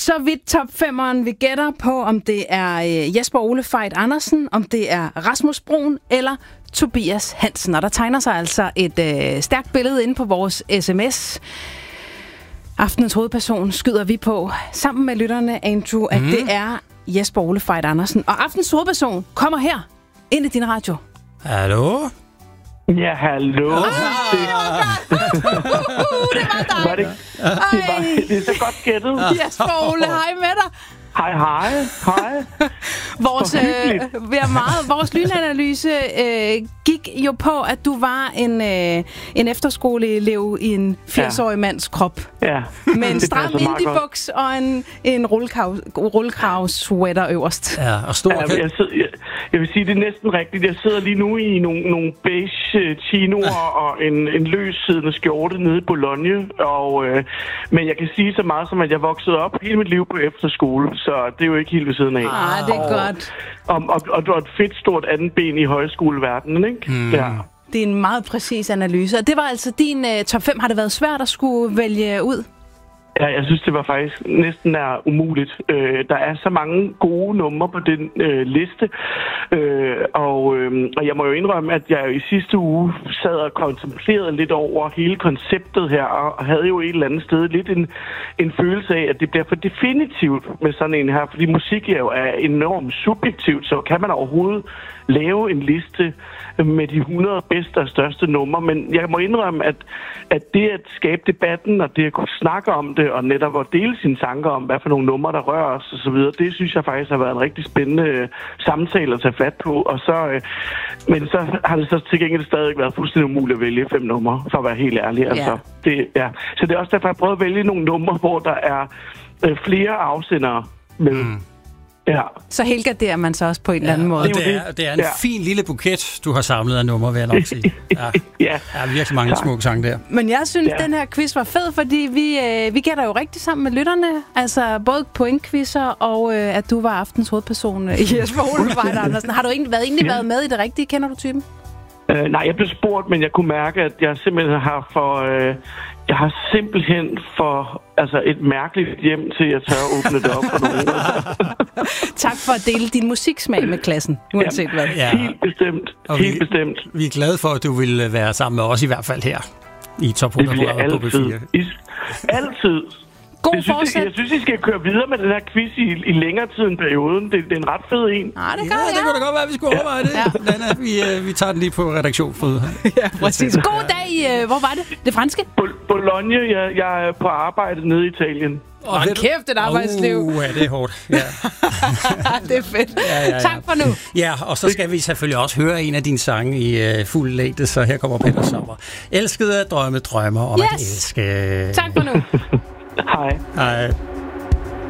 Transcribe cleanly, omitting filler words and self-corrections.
så vidt top 5'eren. Vi gætter på, om det er Jesper Ole Fejt Andersen, om det er Rasmus Bruun eller Tobias Hansen. Og der tegner sig altså et stærkt billede inde på vores sms. Aftenens hovedperson skyder vi på sammen med lytterne, Andrew, at det er Jesper Ole Fejt Andersen. Og aftens hovedperson kommer her ind i din radio. Hallo? Ja, hallo. Det var dig. Det er så godt gættet. Jesper Ole, hej med dig. Hej. Vores lynanalyse gik jo på, at du var en efterskoleelev i en 80-årig mands krop. Ja. Med en stram indie-buks og en rullekravsweater øverst. Ja, og stor jeg vil sige, det er næsten rigtigt. Jeg sidder lige nu i nogle beige chinoer og en løssiddende skjorte nede i Bologna. Men jeg kan sige så meget som, at jeg voksede op hele mit liv på efterskole, så det er jo ikke helt ved siden af. Det er godt. Og du har et fedt stort andet ben i højskoleverdenen, ikke? Ja. Det er en meget præcis analyse. Og det var altså din top 5. Har det været svært at skulle vælge ud? Ja, jeg synes, det var faktisk næsten umuligt. Der er så mange gode numre på den liste. Og jeg må jo indrømme, at jeg i sidste uge sad og kontemplerede lidt over hele konceptet her, og havde jo et eller andet sted lidt en følelse af, at det bliver for definitivt med sådan en her, fordi musik jo er enormt subjektivt, så kan man overhovedet lave en liste med de 100 bedste og største numre, men jeg må indrømme, at det at skabe debatten, og det at kunne snakke om det, og netop at dele sine tanker om, hvad for nogle numre, der rører os og så videre, det synes jeg faktisk har været en rigtig spændende samtale at tage fat på, og så, men så har det så til gengæld stadig været fuldstændig umuligt at vælge 5 numre, for at være helt ærlig. Altså, Så det er også derfor, jeg prøver at vælge nogle numre, hvor der er flere afsendere med. Ja. Så helgarderer man så også på en eller anden måde. Det er en fin lille buket, du har samlet af numre, vil jeg nok sige. Der er virkelig mange smukke sange der. Men jeg synes, den her quiz var fed, fordi vi gætter jo rigtig sammen med lytterne. Altså både pointquizzer og at du var aftens hovedperson i Jesper Ole Fejt Andersen. Har du egentlig været med i det rigtige? Kender du typen? Nej, jeg blev spurgt, men jeg kunne mærke, at jeg simpelthen har et mærkeligt hjem til at tør åbne det op for nogen. Tak for at dele din musiksmag med klassen, uanset hvad. Ja. Helt bestemt. Vi er glade for, at du vil være sammen med os i hvert fald her i Top 100 på B4. Altid. Jeg synes, I skal køre videre med den her quiz i længere tid end perioden. Det er en ret fed en. Det kunne da godt være, at vi skulle overveje det. Ja. Vi tager den lige på redaktion. Ja, præcis. God dag. Hvor var det? Det franske? Bologna. Jeg er på arbejde nede i Italien. Kæft, et arbejdsliv. Det er hårdt. Ja. Det er fedt. Ja. Tak for nu. Ja, og så skal vi selvfølgelig også høre en af dine sange i fuld længde, så her kommer Peter Sommer. Elskede at drømme drømmer om at elske. Tak for nu. Hej.